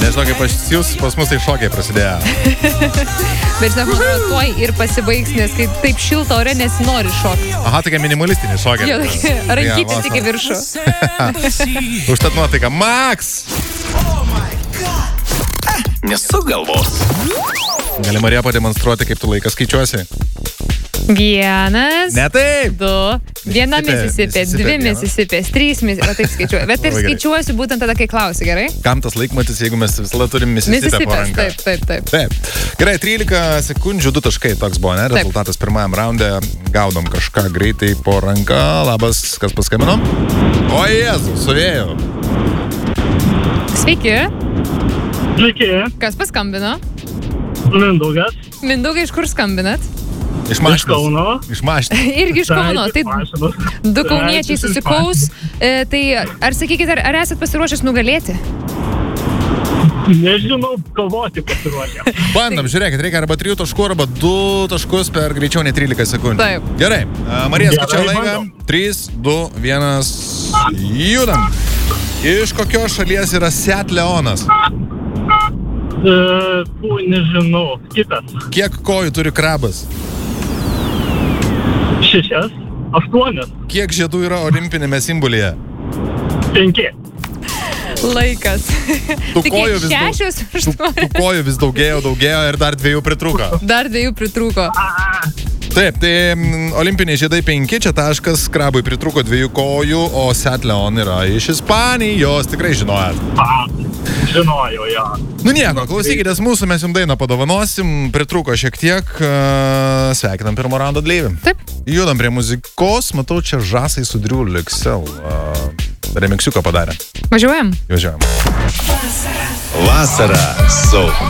Nežinau, kaip jūs pas mus tai šokiai prasidėjo. Bet žinau, man atrodo, tuoj ir pasibaigs, nes kai taip šilta ore nesinori šokti. Aha, tokia minimalistinė šokiai. Jo, rankytis iki viršų. Užtat nuotaika. Max! Nesuk galvos. Gali Marija pademonstruoti, kaip tu laiką skaičiuosi? 1, Ne taip. 2, 1 Mississippi, 2 Mississippi, 3 Mississippi, taip skaičiuoju. Bet ir skaičiuosiu būtent tada, kai klausi, gerai? Kam tas laikmatis, jeigu mes visada turim Mississippi po ranką? Taip. Taip. Gerai, 13 sekundžių, 2 taškai toks buvo, ne? Rezultatas pirmajam raunde. Gaudom kažką greitai po ranką. Labas, kas paskambino? O Jėzus, su vėju. Sveiki. Sveiki, Kas paskambino? Mindaugas. Mindaugai, iš kur skambinat? Iš Iš mašinos. Kauno. Iš mašinos. Irgi iš Kauno. Tai mašinos. du kauniečiai susikaus. Tai ar sakykite, ar esat pasiruošęs nugalėti? Nežinau, kovoti pasiruošę. Bandom, žiūrėkit, reikia arba 3 taškų, arba 2 taškus per greičiau nei 13 sekundžių. Taip. Gerai, Marija skaičiuoja Gerai, laiką. bandom. 3, 2, 1, judam. Iš kokios šalies yra Seat Leonas? Nežinau, kitas. Kiek kojų turi krabas? 6, 8, Kiek žiedų yra olimpinėme simbolyje? 5. Laikas. Tų Tik kojų vis 6, Tų kojų vis daugėjo ir dar 2 pritrūko. dar 2 pritrūko. Taip, tai olimpiniai žiedai 5, čia taškas, krabui pritrūko 2 kojų, o Seat Leon yra iš Ispanijos, tikrai žinojat. Žinojau, jo. Nu nieko, klausykitės mūsų, mes jums dainą padovanosim, pritrūko šiek tiek, sveikinam pirmo raundo dalyvį. Taip. Judam prie muzikos, matau čia Žasai su Drew Lexel remiksiuką padarė. Važiuojam. Važiuojam. Vasara su